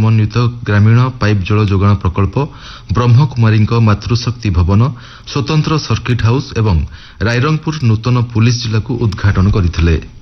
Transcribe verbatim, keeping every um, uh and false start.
ସମନ୍ୱିତ ଗ୍ରାମୀଣ ପାଇପ୍ ଜଳ ଯୋଗାଣ ପ୍ରକଳ୍ପ, ବ୍ରହ୍ମକୁମାରୀଙ୍କ ମାତୃଶକ୍ତି ଭବନ, ସ୍ୱତନ୍ତ୍ର ସର୍କିଟ୍ ହାଉସ୍ ଏବଂ ରାଇରଙ୍ଗପୁର ନୂତନ ପୁଲିସ ଜିଲ୍ଲାକୁ ଉଦ୍ଘାଟନ କରିଥିଲେ।